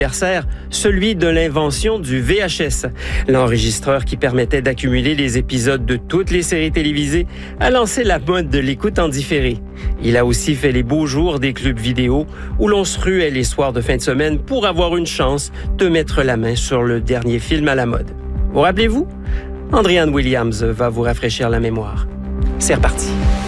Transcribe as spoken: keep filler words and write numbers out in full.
anniversaire, celui de l'invention du V H S. L'enregistreur qui permettait d'accumuler les épisodes de toutes les séries télévisées a lancé la mode de l'écoute en différé. Il a aussi fait les beaux jours des clubs vidéo où l'on se ruait les soirs de fin de semaine pour avoir une chance de mettre la main sur le dernier film à la mode. Vous rappelez-vous? Andréanne Williams va vous rafraîchir la mémoire. C'est reparti.